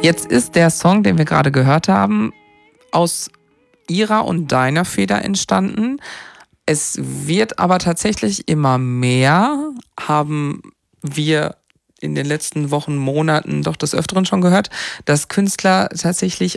Jetzt ist der Song, den wir gerade gehört haben, aus ihrer und deiner Feder entstanden. Es wird aber tatsächlich immer mehr, haben wir in den letzten Wochen, Monaten doch des Öfteren schon gehört, dass Künstler tatsächlich